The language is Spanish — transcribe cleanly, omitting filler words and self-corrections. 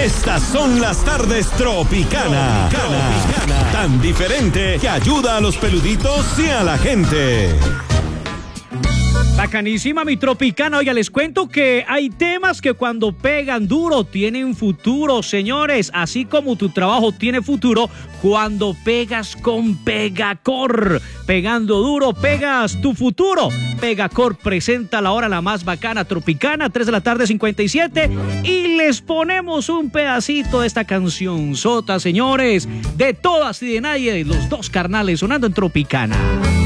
Estas son las tardes Tropicana. Tan diferente que ayuda a los peluditos y a la gente. Bacanísima mi Tropicana. Oiga, les cuento que hay temas que cuando pegan duro tienen futuro, señores. Así como tu trabajo tiene futuro cuando pegas con Pegacor. Pegando duro, pegas tu futuro. Pegacor presenta la hora la más bacana Tropicana, 3 de la tarde 57. Y les ponemos un pedacito de esta canción sota, señores. De todas y de nadie, los dos carnales sonando en Tropicana.